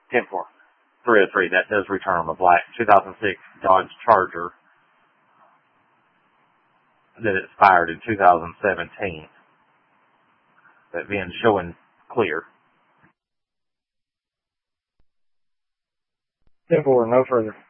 10-4. 303. That does return on the black 2006 Dodge Charger that expired in 2017. That VIN showing clear. 10-4, no further.